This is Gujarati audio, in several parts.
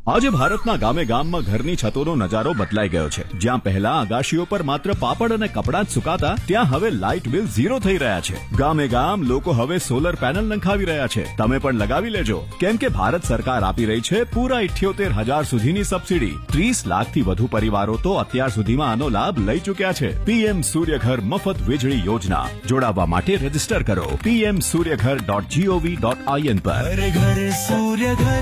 આજે ભારતના ગામે ગામમાં ઘરની છતોનો નજારો બદલાઈ ગયો છે. જ્યાં પહેલા અગાશીઓ પર માત્ર પાપડ અને કપડાં જ સુકાતા, ત્યાં હવે લાઇટ બિલ 0 થઈ રહ્યા છે. ગામે ગામ લોકો હવે સોલર પેનલ નંખાવી રહ્યા છે. તમે પણ લગાવી લેજો, કેમ કે ભારત સરકાર આપી રહી છે પૂરા 78,000 સુધીની સબસિડી. 30 લાખથી વધુ પરિવારો તો અત્યાર સુધીમાં આનો લાભ લઈ ચૂક્યા છે. પીએમ સૂર્યઘર મફત વીજળી યોજના. જોડાવા માટે રજીસ્ટર કરો pmsuryaghar.gov.in પર. ઘર સૂર્યઘર.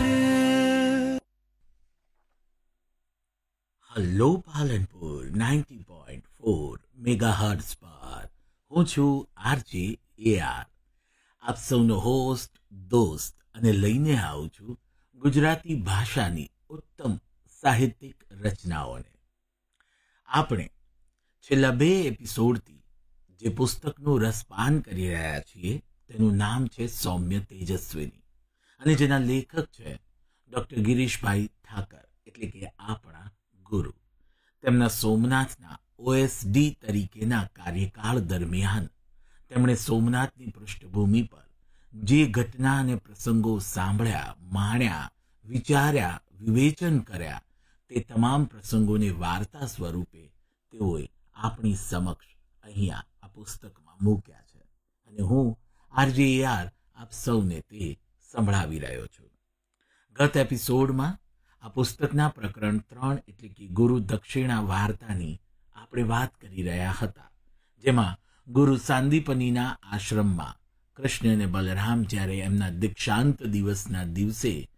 હલો પાલનપુર 90.4 મેગાહર્ટ્ઝ પર હું છું આરજે એઆર, આપ સૌનો હોસ્ટ, દોસ્ત અને લઈને આવું છું ગુજરાતી ભાષાની ઉત્તમ સાહિત્યિક રચનાઓને. આપણે છેલ્લા 2 એપિસોડથી જે પુસ્તકનું રસપાન કરી રહ્યા છીએ તેનું નામ છે સૌમ્ય તેજસ્વીની, અને જેના લેખક છે ડૉક્ટર ગિરીશભાઈ ઠાકર, એટલે કે આપણા ગુરુ. તેમના સોમનાથના ઓએસડી તરીકેના કાર્યકાળ દરમિયાન તેમણે સોમનાથની પૃષ્ઠભૂમિ પર જે ઘટના અને પ્રસંગો સાંભળ્યા, માણ્યા, વિચાર્યા, વિવેચન કર્યા, તે તમામ પ્રસંગોને વાર્તા સ્વરૂપે તેઓએ આપણી સમક્ષ અહીંયા આ પુસ્તકમાં મૂક્યા છે, અને હું આરજેઆર આપ સૌને તે સંભળાવી રહ્યો છું. ગત એપિસોડમાં આ પુસ્તકના પ્રકરણ 3 એટલે કે ગુરુ દક્ષિણા વાર્તાની આપણે વાત કરી રહ્યા હતા, જેમાં ગુરુ સાંદીપનીના આશ્રમમાં કૃષ્ણ અને બલરામ જ્યારે એમના દીક્ષાંત દિવસના દિવસે